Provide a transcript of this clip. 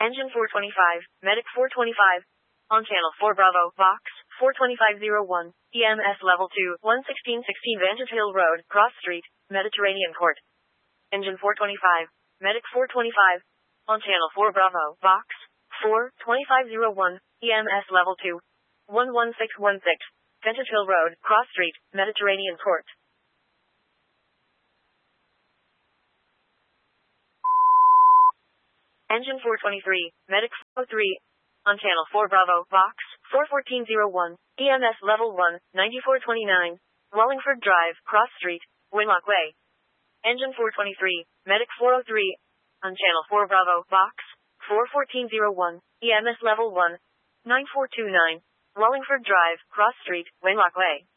Engine 425, Medic 425. On Channel 4 Bravo, Vox, 42501, EMS Level 2, 11616 Vantage Hill Road, Cross Street, Mediterranean Court. Engine 425, Medic 425. On Channel 4 Bravo, Vox, 42501, EMS Level 2, 11616, Vantage Hill Road, Cross Street, Mediterranean Court. Engine 423, Medic 403. On Channel 4 Bravo, Vox, 41401, EMS Level 1, 9429, Wallingford Drive, Cross Street, Winlock Way. Engine 423, Medic 403. On Channel 4 Bravo, Vox, 41401, EMS Level 1, 9429, Wallingford Drive, Cross Street, Winlock Way.